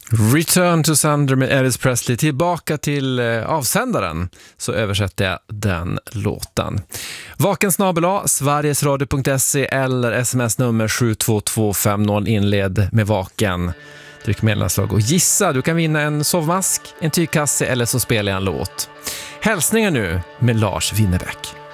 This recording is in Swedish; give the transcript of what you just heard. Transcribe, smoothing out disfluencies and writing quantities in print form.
Return to Sender med Elvis Presley. Tillbaka till avsändaren, så översätter jag den låten. Vaken@, sverigesradio.se eller sms-nummer 72250, inled med Vaken. Tryck mellanslag och gissa. Du kan vinna en sovmask, en tygkasse eller så spelar jag en låt. Hälsningar nu med Lars Winnerbäck.